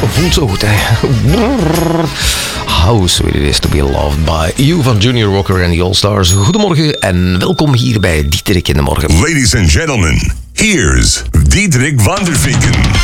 voelt zo goed, hè. How sweet it is to be loved by you van Junior Walker en the All-Stars. Goedemorgen en welkom hier bij Dieterik in de Morgen. Ladies and gentlemen, here's Diederik van der Vinken.